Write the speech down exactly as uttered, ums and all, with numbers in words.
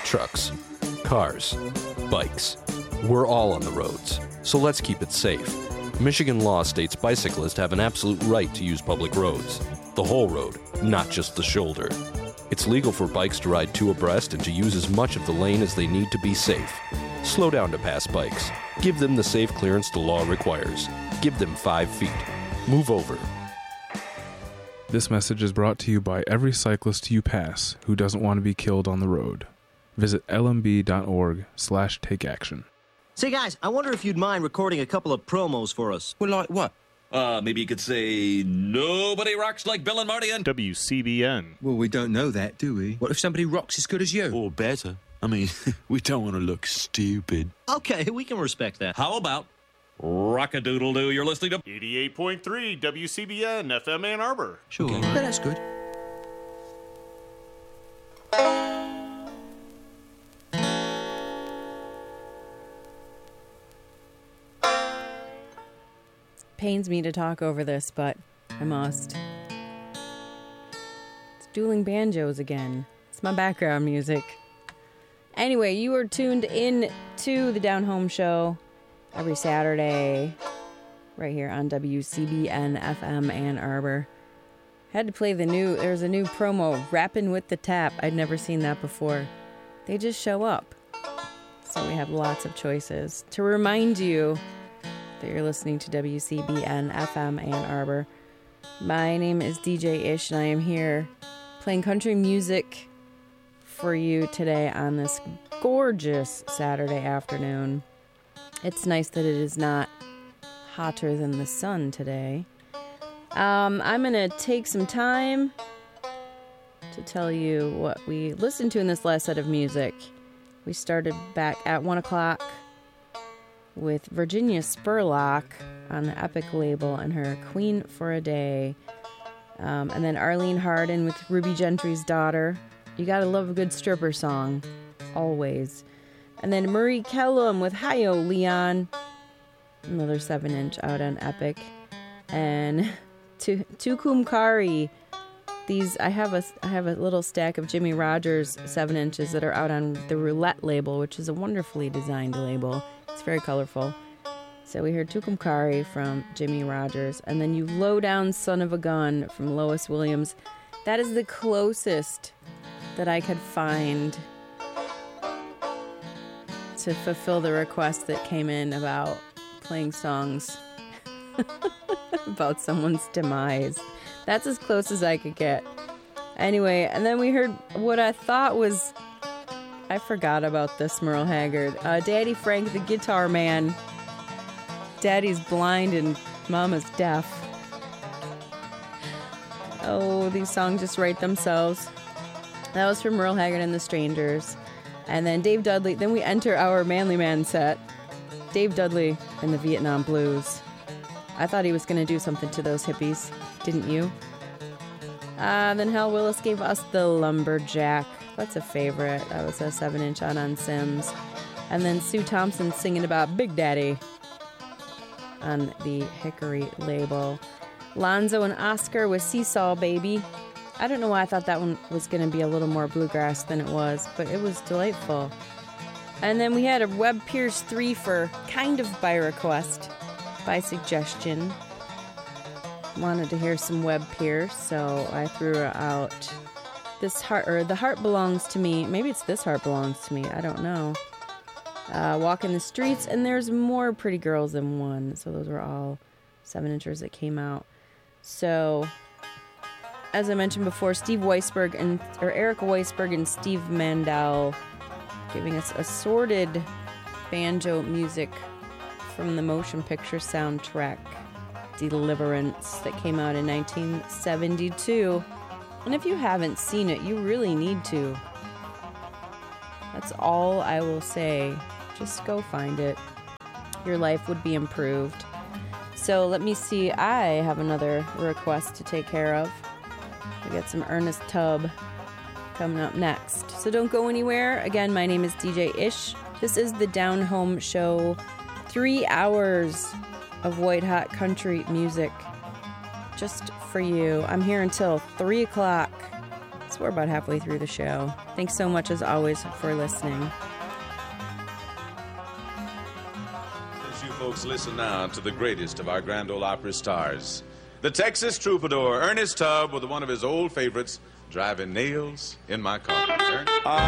trucks, cars, bikes. We're all on the roads, so let's keep it safe. Michigan law states bicyclists have an absolute right to use public roads. The whole road, not just the shoulder. It's legal for bikes to ride two abreast and to use as much of the lane as they need to be safe. Slow down to pass bikes. Give them the safe clearance the law requires. Give them five feet. Move over. This message is brought to you by every cyclist you pass who doesn't want to be killed on the road. Visit lmb.org slash take action. Say, guys, I wonder if you'd mind recording a couple of promos for us. Well, like what? Uh, maybe you could say, nobody rocks like Bill and Marty and W C B N. Well, we don't know that, do we? What if somebody rocks as good as you? Or better. I mean, we don't want to look stupid. Okay, we can respect that. How about rock-a-doodle-doo? You're listening to eighty-eight point three W C B N F M Ann Arbor. Sure. Okay. Yeah, that's good. Pains me to talk over this, but I must. It's dueling banjos again. It's my background music. Anyway, you are tuned in to the Down Home Show every Saturday right here on W C B N F M Ann Arbor. Had to play the new, there's a new promo, Rappin' with the Tap. I'd never seen that before. They just show up. So we have lots of choices. To remind you that you're listening to W C B N F M Ann Arbor. My name is D J Ish, and I am here playing country music for you today on this gorgeous Saturday afternoon. It's nice that it is not hotter than the sun today. Um, I'm going to take some time to tell you what we listened to in this last set of music. We started back at one o'clock with Virginia Spurlock on the Epic label and her Queen for a Day. Um, and then Arlene Hardin with Ruby Gentry's Daughter. You gotta love a good stripper song, always. And then Marie Kellum with Hi-Yo Leon, another seven inch out on Epic. And Tukum Kari. These, I have a, I have a little stack of Jimmy Rogers seven inches that are out on the Roulette label, which is a wonderfully designed label. It's very colorful. So we heard Tucumcari from Jimmy Rogers, and then You Low Down Son of a Gun from Lois Williams. That is the closest that I could find to fulfill the request that came in about playing songs about someone's demise. That's as close as I could get. Anyway, and then we heard what I thought was... I forgot about this, Merle Haggard. Uh, Daddy Frank, the Guitar Man. Daddy's blind and Mama's deaf. Oh, these songs just write themselves. That was from Merle Haggard and the Strangers. And then Dave Dudley. Then we enter our Manly Man set. Dave Dudley and the Vietnam Blues. I thought he was going to do something to those hippies. Didn't you? Uh, then Hal Willis gave us the Lumberjack. That's a favorite. That was a seven inch out on Sims. And then Sue Thompson singing about Big Daddy on the Hickory label. Lonzo and Oscar with Seesaw Baby. I don't know why I thought that one was going to be a little more bluegrass than it was, but it was delightful. And then we had a Webb Pierce three for kind of by request, by suggestion. Wanted to hear some Webb Pierce, so I threw her out. This heart, or The Heart Belongs to Me. Maybe it's This Heart Belongs to Me. I don't know. Uh, Walking the Streets, and there's more Pretty Girls Than One. So those were all seven inchers that came out. So, as I mentioned before, Steve Weisberg and or Eric Weisberg and Steve Mandel giving us assorted banjo music from the motion picture soundtrack Deliverance that came out in nineteen seventy-two. And if you haven't seen it, you really need to. That's all I will say. Just go find it. Your life would be improved. So let me see. I have another request to take care of. We got some Ernest Tubb coming up next. So don't go anywhere. Again, my name is D J Ish. This is the Down Home Show. Three hours of white hot country music just for you. I'm here until three o'clock. It's We're about halfway through the show. Thanks so much, as always, for listening. As you folks listen now to the greatest of our Grand Ole Opry stars, the Texas troubadour Ernest Tubb with one of his old favorites, Driving Nails in My Coffin. Ernest?